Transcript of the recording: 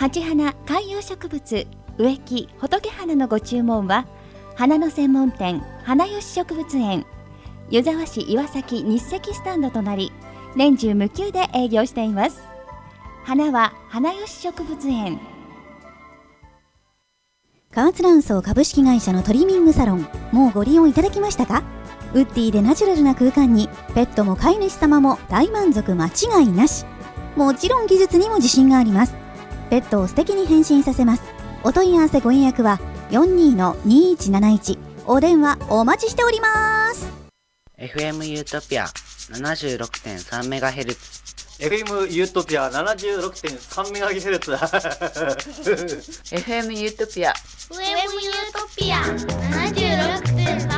鉢花観葉植物植木仏花のご注文は花の専門店花よし植物園湯沢市岩崎日赤スタンドとなり年中無休で営業しています。花は花よし植物園。 カーツランソー株式会社のトリミングサロン、もうご利用いただきましたか？ウッディでナチュラルな空間にペットも飼い主様も大満足間違いなし。もちろん技術にも自信があります。ペットを素敵に変身させます。お問い合わせご予約は 42-2171 お電話お待ちしております。 FM ユートピア 76.3MHz FM ユートピア 76.3MHz FM ユートピア FM ユートピア 76.3